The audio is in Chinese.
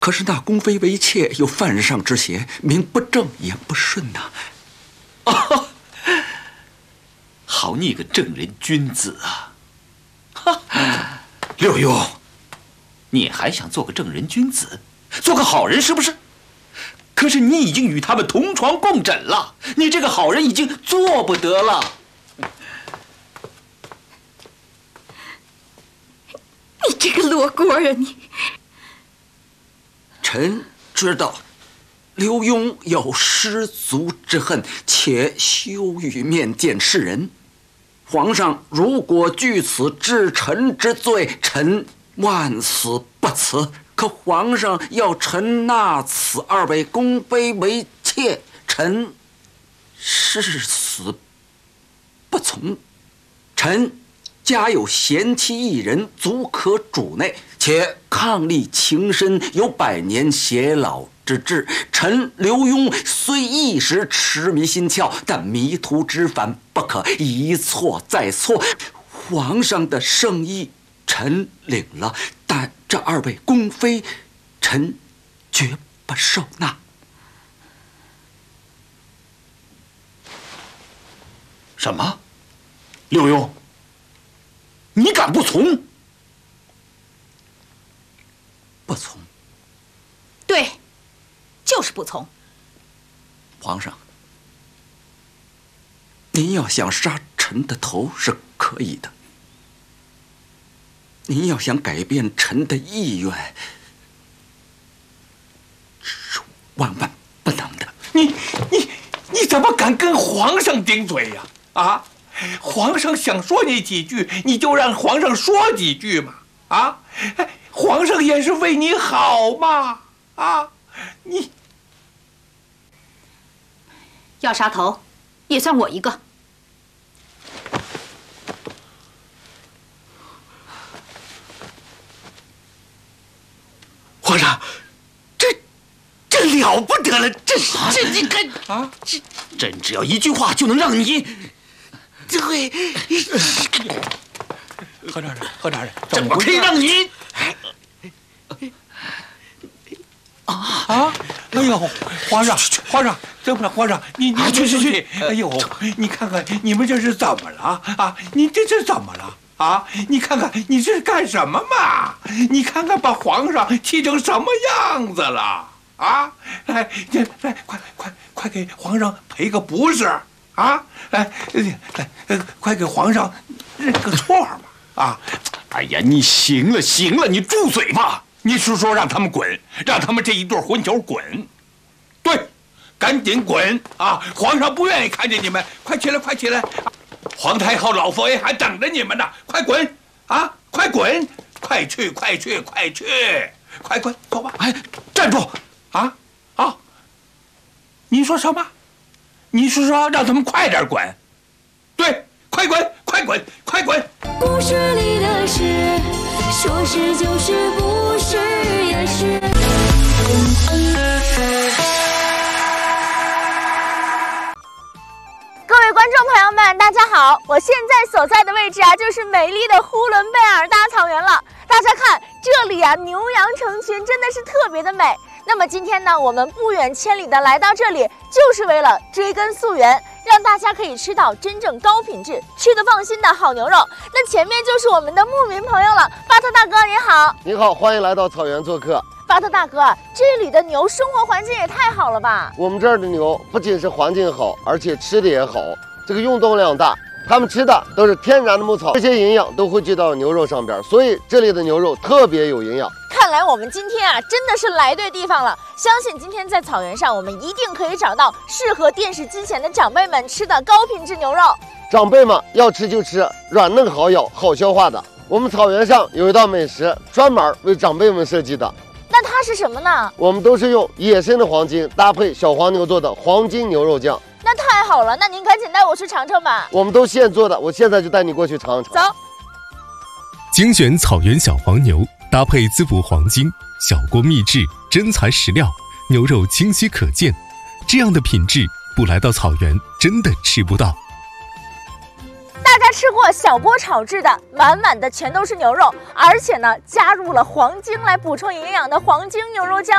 可是那宫妃为妾有犯上之嫌，名不正言不顺呐。 哦，好你个正人君子啊！刘墉，你还想做个正人君子，做个好人是不是？可是你已经与他们同床共枕了，你这个好人已经做不得了。 你这个罗锅啊你！ 臣知道刘墉有失足之恨，且羞于面见世人。皇上如果据此治臣之罪，臣万死不辞。可皇上要臣纳此二位宫妃为妾，臣誓死不从。臣家有贤妻一人，足可主内，且伉俪情深，有100年偕老之志。臣刘墉虽一时痴迷心窍，但迷途知返，不可一错再错。皇上的圣意，臣领了，但这2位宫妃，臣绝不受纳。 什么？刘墉，你敢不从？ 不从。 对，就是不从。 皇上，您要想杀臣的头是可以的，您要想改变臣的意愿，是万万不能的。 你怎么敢跟皇上顶嘴呀？啊，皇上想说你几句，你就让皇上说几句嘛。啊，皇上也是为你好嘛。啊，你要杀头，也算我一个。 皇上，这了不得了，这你看啊， 朕只要一句话就能让你。 对，喝点， 朕我可以让你。 哎呦，皇上，怎么了？皇上，你去！哎呦，你看看你们这是怎么了啊？你这是怎么了啊？你看看你这是干什么嘛？你看看把皇上气成什么样子了啊？来，快给皇上赔个不是啊！来，快给皇上认个错嘛啊！ 哎呀，你行了，你住嘴吧！ 你是说让他们滚，让他们这一对混球滚？对，赶紧滚啊！皇上不愿意看见你们，快起来！皇太后、老佛爷还等着你们呢，快滚啊！快滚！快去！快滚，走吧！ 哎，站住！ 啊！你说什么？你是说让他们快点滚？对，快滚！ 故事里的事，说是就是，不是也是。 各位观众朋友们，大家好！我现在所在的位置啊，就是美丽的呼伦贝尔大草原了。大家看，这里啊，牛羊成群，真的是特别的美。那么今天呢，我们不远千里的来到这里，就是为了追根溯源，让大家可以吃到真正高品质、吃得放心的好牛肉。那前面就是我们的牧民朋友了，巴特大哥您好。 你好，欢迎来到草原做客。 巴特大哥，这里的牛生活环境也太好了吧？ 我们这儿的牛不仅是环境好，而且吃的也好，这个运动量大。他们吃的都是天然的牧草，这些营养都汇聚到牛肉上边，所以这里的牛肉特别有营养。 看来我们今天啊，真的是来对地方了。相信今天在草原上，我们一定可以找到适合电视机前的长辈们吃的高品质牛肉。 长辈们要吃就吃软嫩好咬、好消化的。我们草原上有一道美食，专门为长辈们设计的。 那它是什么呢？ 我们都是用野生的黄金搭配小黄牛做的黄金牛肉酱。 那太好了，那您赶紧带我去尝尝吧。 我们都现做的，我现在就带你过去尝尝。 走。 精选草原小黄牛，搭配滋补黄金，小锅秘制，真材实料，牛肉清晰可见。这样的品质，不来到草原真的吃不到。 大家吃过小锅炒制的，满满的全都是牛肉，而且呢，加入了黄精来补充营养的黄精牛肉酱。